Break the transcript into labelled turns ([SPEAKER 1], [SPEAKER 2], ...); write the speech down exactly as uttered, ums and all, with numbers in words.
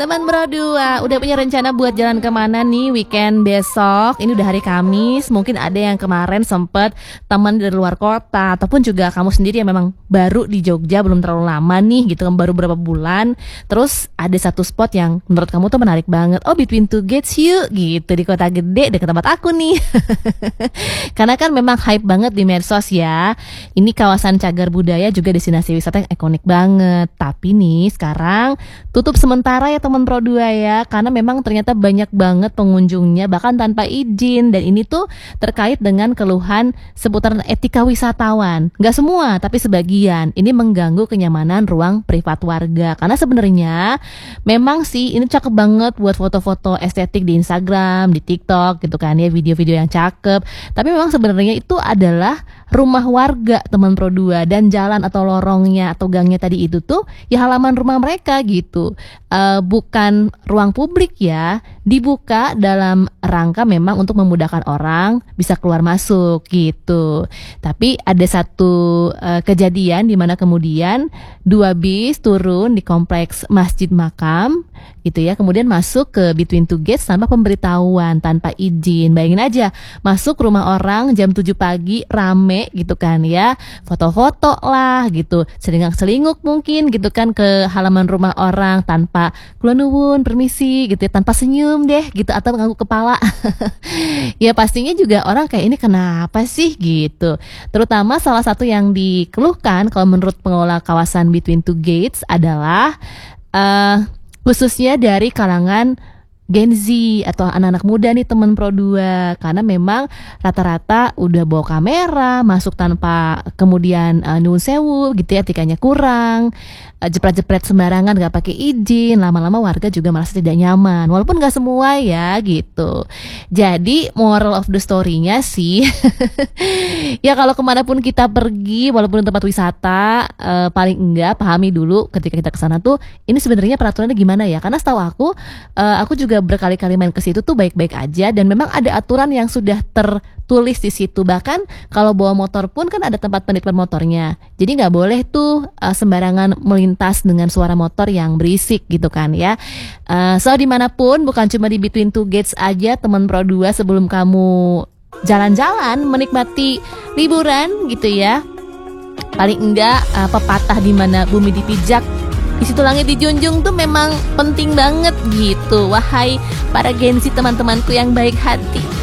[SPEAKER 1] Teman berdua, udah punya rencana buat jalan kemana nih weekend besok? Ini udah hari Kamis, mungkin ada yang kemarin sempet teman dari luar kota, ataupun juga kamu sendiri yang memang baru di Jogja, belum terlalu lama nih gitu kan, baru berapa bulan. Terus ada satu spot yang menurut kamu tuh menarik banget. Oh, Between Two Gates yuk gitu, di kota gede dekat tempat aku nih. Karena kan memang hype banget di medsos ya. Ini kawasan cagar budaya, juga destinasi wisata yang ikonik banget. Tapi nih sekarang tutup sementara ya teman Pro dua ya, karena memang ternyata banyak banget pengunjungnya bahkan tanpa izin, dan ini tuh terkait dengan keluhan seputar etika wisatawan. Gak semua tapi sebagian. Ini mengganggu kenyamanan ruang privat warga, karena sebenarnya memang sih ini cakep banget buat foto-foto estetik di Instagram, di TikTok gitu kan ya, video-video yang cakep. Tapi memang sebenarnya itu adalah rumah warga teman Pro dua, dan jalan atau lorongnya atau gangnya tadi itu tuh ya halaman rumah mereka gitu. Uh, bukan ruang publik ya, dibuka dalam rangka memang untuk memudahkan orang bisa keluar masuk gitu. Tapi ada satu uh, kejadian di mana kemudian dua bis turun di kompleks Masjid Makam gitu ya, kemudian masuk ke Between Two Gates tanpa pemberitahuan, tanpa izin. Bayangin aja, masuk rumah orang jam tujuh pagi rame gitu kan ya, foto-foto lah gitu, selingak-selinguk mungkin gitu kan ke halaman rumah orang tanpa kula nuwun, permisi gitu ya, tanpa senyum deh gitu, atau mengangguk kepala. Ya pastinya juga orang kayak ini kenapa sih gitu. Terutama salah satu yang dikeluhkan kalau menurut pengelola kawasan Between Two Gates adalah uh, khususnya dari kalangan Gen Z atau anak-anak muda nih teman Pro dua, karena memang rata-rata udah bawa kamera, masuk tanpa kemudian uh, nuwun sewu gitu ya, etikanya kurang, uh, jepret-jepret sembarangan gak pakai izin, lama-lama warga juga merasa tidak nyaman, walaupun gak semua ya gitu. Jadi moral of the story-nya sih ya kalau kemanapun kita pergi, walaupun tempat wisata, uh, paling enggak pahami dulu ketika kita kesana tuh ini sebenarnya peraturannya gimana ya, karena setahu aku uh, aku juga berkali-kali main ke situ tuh baik-baik aja, dan memang ada aturan yang sudah tertulis di situ. Bahkan kalau bawa motor pun kan ada tempat penikmat motornya, jadi nggak boleh tuh uh, sembarangan melintas dengan suara motor yang berisik gitu kan ya. Uh, so dimanapun, bukan cuma di Between Two Gates aja teman Pro dua, sebelum kamu jalan-jalan menikmati liburan gitu ya, paling enggak uh, pepatah di mana bumi dipijak di situ langit dijunjung tuh memang penting banget gitu. Wahai para Gen Z teman-temanku yang baik hati.